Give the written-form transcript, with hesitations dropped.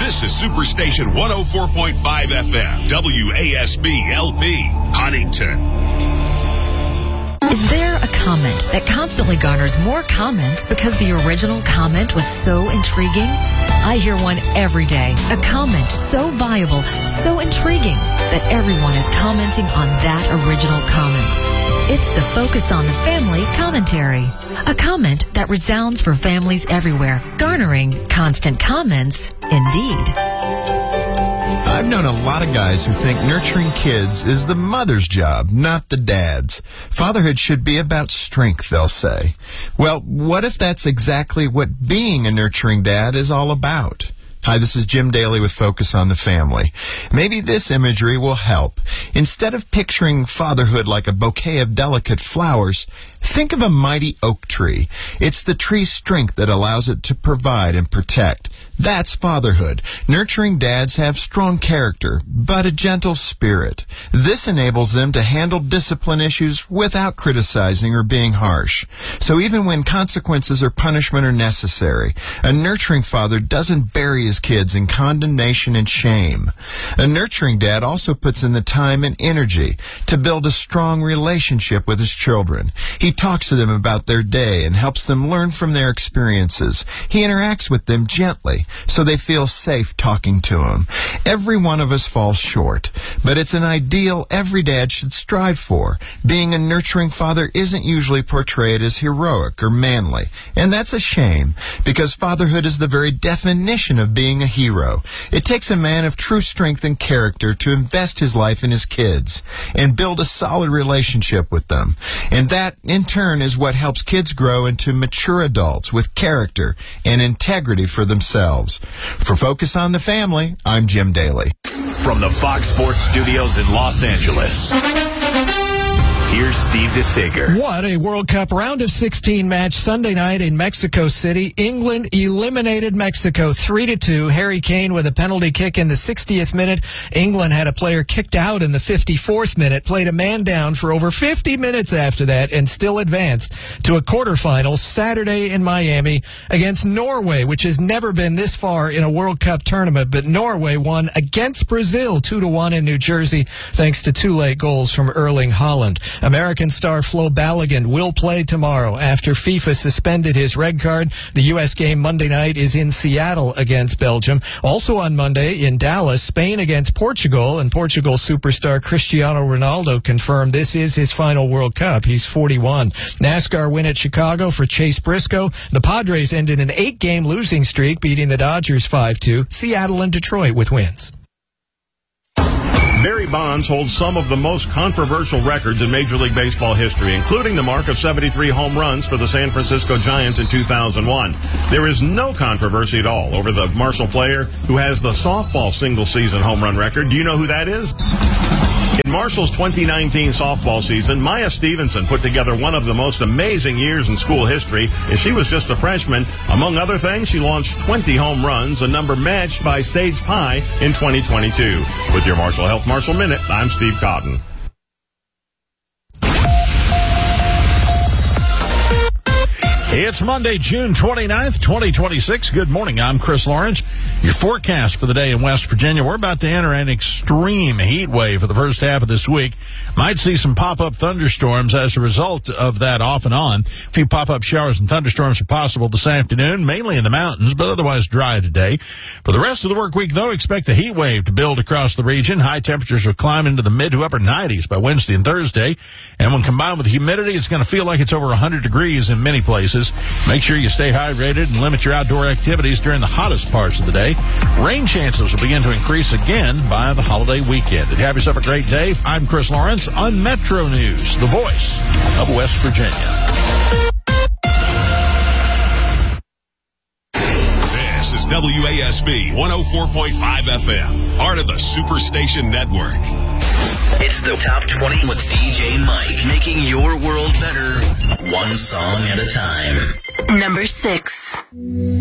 This is Superstation 104.5 FM, WASB LP, Huntington. Is there a comment that constantly garners more comments because the original comment was so intriguing? I hear one every day. A comment so viable, so intriguing, that everyone is commenting on that original comment. It's the Focus on the Family commentary. A comment that resounds for families everywhere, garnering constant comments indeed. I've known a lot of guys who think nurturing kids is the mother's job, not the dad's. Fatherhood should be about strength, they'll say. Well, what if that's exactly what being a nurturing dad is all about? Hi, this is Jim Daly with Focus on the Family. Maybe this imagery will help. Instead of picturing fatherhood like a bouquet of delicate flowers, think of a mighty oak tree. It's the tree's strength that allows it to provide and protect. That's fatherhood. Nurturing dads have strong character, but a gentle spirit. This enables them to handle discipline issues without criticizing or being harsh. So even when consequences or punishment are necessary, a nurturing father doesn't bury his kids in condemnation and shame. A nurturing dad also puts in the time and energy to build a strong relationship with his children. He talks to them about their day and helps them learn from their experiences. He interacts with them gently, so they feel safe talking to him. Every one of us falls short, but it's an ideal every dad should strive for. Being a nurturing father isn't usually portrayed as heroic or manly, and that's a shame, because fatherhood is the very definition of being a hero. It takes a man of true strength and character to invest his life in his kids and build a solid relationship with them. And that, in turn, is what helps kids grow into mature adults with character and integrity for themselves. For Focus on the Family, I'm Jim Daly. From the Fox Sports Studios in Los Angeles, here's Steve DeSager. What a World Cup round of 16 match Sunday night in Mexico City. England eliminated Mexico 3-2. Harry Kane with a penalty kick in the 60th minute. England had a player kicked out in the 54th minute, played a man down for over 50 minutes after that, and still advanced to a quarterfinal Saturday in Miami against Norway, which has never been this far in a World Cup tournament. But Norway won against Brazil 2-1 in New Jersey, thanks to two late goals from Erling Haaland. American star Flo Balogun will play tomorrow after FIFA suspended his red card. The U.S. game Monday night is in Seattle against Belgium. Also on Monday in Dallas, Spain against Portugal, and Portugal superstar Cristiano Ronaldo confirmed this is his final World Cup. He's 41. NASCAR win at Chicago for Chase Briscoe. The Padres ended an 8-game losing streak, beating the Dodgers 5-2. Seattle and Detroit with wins. Barry Bonds holds some of the most controversial records in Major League Baseball history, including the mark of 73 home runs for the San Francisco Giants in 2001. There is no controversy at all over the Marshall player who has the softball single-season home run record. Do you know who that is? In Marshall's 2019 softball season, Maya Stevenson put together one of the most amazing years in school history, and she was just a freshman. Among other things, she launched 20 home runs, a number matched by Sage Pie in 2022. With your Marshall Health Marshall Minute, I'm Steve Cotton. It's Monday, June 29th, 2026. Good morning. I'm Chris Lawrence. Your forecast for the day in West Virginia. We're about to enter an extreme heat wave for the first half of this week. Might see some pop-up thunderstorms as a result of that off and on. A few pop-up showers and thunderstorms are possible this afternoon, mainly in the mountains, but otherwise dry today. For the rest of the work week, though, expect a heat wave to build across the region. High temperatures will climb into the mid to upper 90s by Wednesday and Thursday. And when combined with the humidity, it's going to feel like it's over 100 degrees in many places. Make sure you stay hydrated and limit your outdoor activities during the hottest parts of the day. Rain chances will begin to increase again by the holiday weekend. And have yourself a great day. I'm Chris Lawrence on Metro News, the voice of West Virginia. This is WASB 104.5 FM, part of the Superstation Network. It's the Top 20 with DJ Mike, making your world better, one song at a time. Number 6.